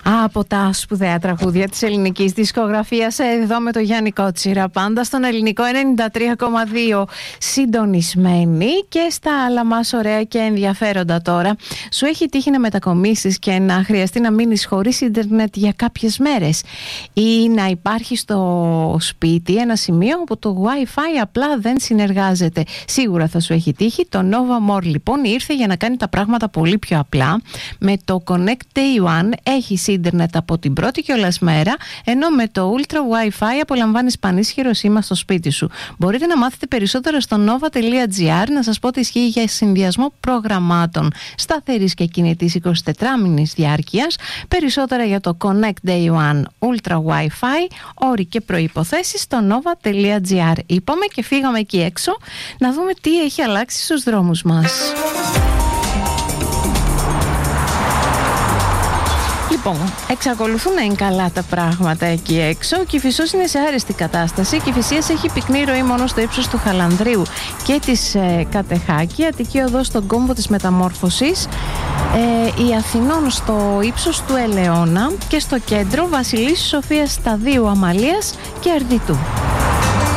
Από τα σπουδαία τραγούδια της ελληνικής δισκογραφίας, εδώ με το Γιάννη Κότσιρα, πάντα στον ελληνικό 93,2 συντονισμένη. Και στα άλλα μας ωραία και ενδιαφέροντα τώρα. Σου έχει τύχει να μετακομίσεις και να χρειαστεί να μείνεις χωρίς ίντερνετ για κάποιες μέρες, ή να υπάρχει στο σπίτι ένα σημείο όπου το Wi-Fi απλά δεν συνεργάζεται? Σίγουρα θα σου έχει τύχει. Το Nova More λοιπόν ήρθε για να κάνει τα πράγματα πολύ πιο απλά. Με το Connect Day One έχεις ίντερνετ από την πρώτη κιόλας μέρα, ενώ με το Ultra Wi-Fi απολαμβάνεις πανίσχυρο σήμα στο σπίτι σου. Μπορείτε να μάθετε περισσότερα στο nova.gr. Να σας πω ότι ισχύει για συνδυασμό προγραμμάτων σταθερής και κινητής 24μηνης διάρκειας. Περισσότερα για το Connect Day One Ultra Wi-Fi, όροι και προϋποθέσεις στο nova.gr. Είπαμε και φύγαμε εκεί έξω να δούμε τι έχει αλλάξει στους δρόμους μας. Λοιπόν, εξακολουθούν να είναι καλά τα πράγματα εκεί έξω. Ο Κηφισός είναι σε άρεστη κατάσταση. Η Κηφισίας έχει πυκνή ροή μόνο στο ύψος του Χαλανδρίου και της Κατεχάκη. Αττική οδός στον κόμβο της Μεταμόρφωσης. Η Αθηνών στο ύψος του Ελαιώνα. Και στο κέντρο Βασιλίσσης Σοφίας Σταδίου Αμαλίας και Αρδιτού.